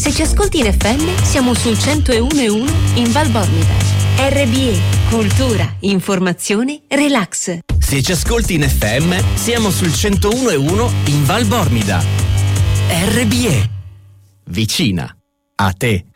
Se ci ascolti in FM, siamo sul 101.1 in Val Bormida. RBE, cultura, informazione, relax. Se ci ascolti in FM, siamo sul 101.1 in Val Bormida. RBE, vicina a te.